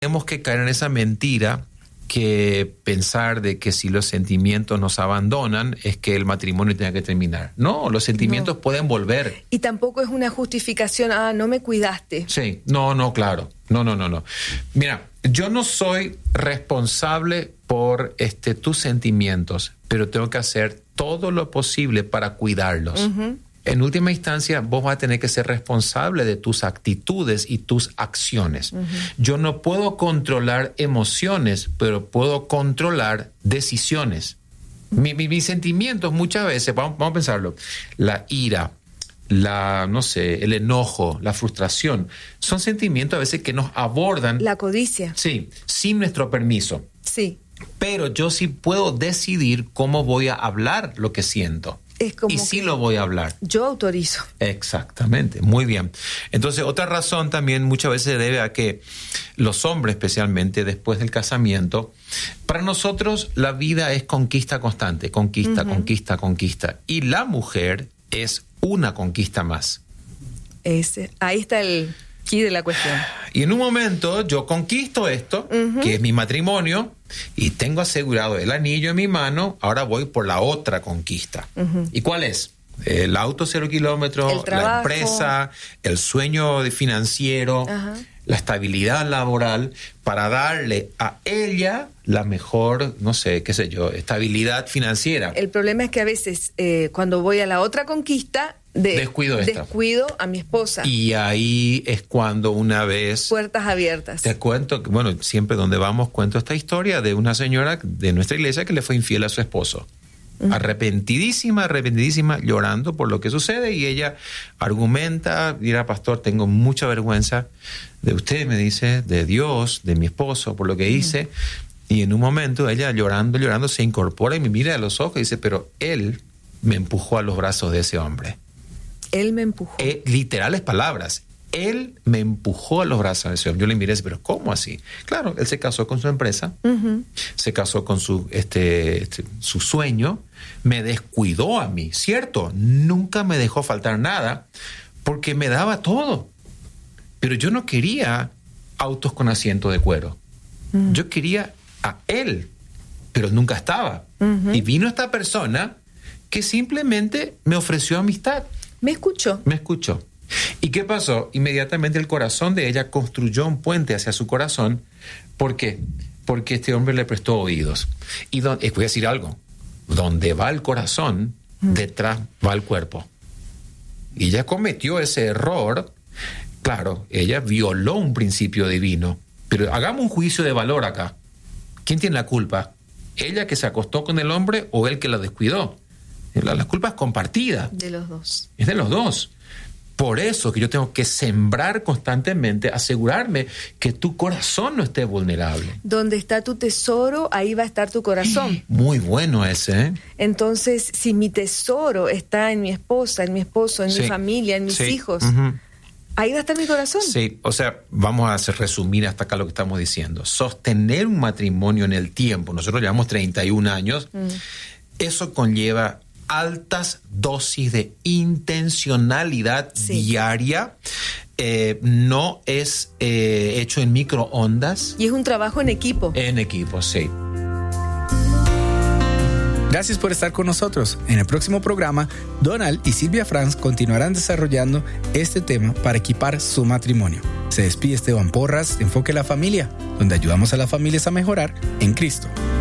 tenemos que caer en esa mentira que pensar de que si los sentimientos nos abandonan es que el matrimonio tenga que terminar. No, los sentimientos pueden volver. Y tampoco es una justificación, no me cuidaste. Sí, no, claro. No. Mira, yo no soy responsable por tus sentimientos, pero tengo que hacer todo lo posible para cuidarlos. Uh-huh. En última instancia, vos vas a tener que ser responsable de tus actitudes y tus acciones. Uh-huh. Yo no puedo controlar emociones, pero puedo controlar decisiones. Mis sentimientos muchas veces, vamos a pensarlo, la ira, el enojo, la frustración, son sentimientos a veces que nos abordan. La codicia. Sí, sin nuestro permiso. Sí. Pero yo sí puedo decidir cómo voy a hablar lo que siento. Y sí lo voy a hablar. Yo autorizo. Exactamente, muy bien. Entonces, otra razón también muchas veces se debe a que los hombres, especialmente después del casamiento, para nosotros la vida es conquista constante, conquista. Y la mujer es una conquista más. Ahí está el key de la cuestión. Y en un momento yo conquisto esto, que es mi matrimonio, y tengo asegurado el anillo en mi mano, ahora voy por la otra conquista. ¿Y cuál es? El auto 0 kilómetros, la empresa, el sueño financiero, la estabilidad laboral, para darle a ella la mejor, estabilidad financiera. El problema es que a veces cuando voy a la otra conquista, descuido a mi esposa. Y ahí es cuando una vez... Puertas abiertas. Te cuento, siempre donde vamos cuento esta historia de una señora de nuestra iglesia que le fue infiel a su esposo. Arrepentidísima, llorando por lo que sucede, y ella argumenta, dirá, pastor, tengo mucha vergüenza de usted, me dice, de Dios, de mi esposo, por lo que hice. Y en un momento ella llorando, se incorpora y me mira a los ojos y dice, pero él me empujó a los brazos de ese hombre. Él me empujó. Literales palabras. Él me empujó a los brazos de ese hombre. Yo le miré y dije, pero ¿cómo así? Claro, él se casó con su empresa, se casó con su sueño, me descuidó a mí, ¿cierto? Nunca me dejó faltar nada porque me daba todo. Pero yo no quería autos con asiento de cuero. Yo quería a él, pero nunca estaba. Y vino esta persona que simplemente me ofreció amistad. Me escuchó. ¿Y qué pasó? Inmediatamente el corazón de ella construyó un puente hacia su corazón. ¿Por qué? Porque este hombre le prestó oídos. Y voy a decir algo. Donde va el corazón, detrás va el cuerpo. Y ella cometió ese error. Claro, ella violó un principio divino. Pero hagamos un juicio de valor acá. ¿Quién tiene la culpa? ¿Ella que se acostó con el hombre o él que la descuidó? La culpa es compartida. De los dos. Es de los dos. Por eso que yo tengo que sembrar constantemente, asegurarme que tu corazón no esté vulnerable. Donde está tu tesoro, ahí va a estar tu corazón. Muy bueno ese, ¿eh? Entonces, si mi tesoro está en mi esposa, en mi esposo, en mi familia, en mis hijos, ahí va a estar mi corazón. Sí, o sea, vamos a resumir hasta acá lo que estamos diciendo. Sostener un matrimonio en el tiempo, nosotros llevamos 31 años, eso conlleva altas dosis de intencionalidad diaria. No es hecho en microondas. Y es un trabajo en equipo. En equipo, sí. Gracias por estar con nosotros. En el próximo programa, Donald y Silvia Franz continuarán desarrollando este tema para equipar su matrimonio. Se despide Esteban Porras de Enfoque la Familia, donde ayudamos a las familias a mejorar en Cristo.